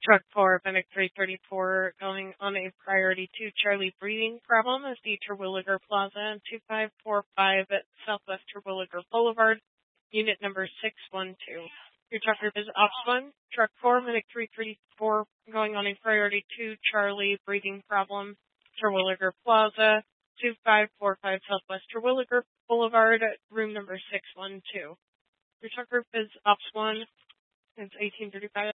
Truck 4, Fennec 334, going on a priority 2 Charlie breathing problem is the Terwilliger Plaza, 2545 at Southwest Terwilliger Boulevard, unit number 612. Your truck group is Ops 1, Truck 4, Fennec 334, going on a priority 2 Charlie breathing problem, Terwilliger Plaza, 2545 Southwest Terwilliger Boulevard, room number 612. Your truck group is Ops 1, it's 1835.